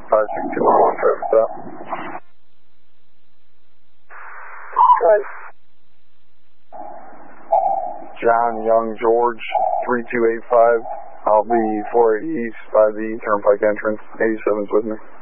562 stop. Right. John Young George 3285. I'll be 480 East by the Turnpike entrance. 87's with me.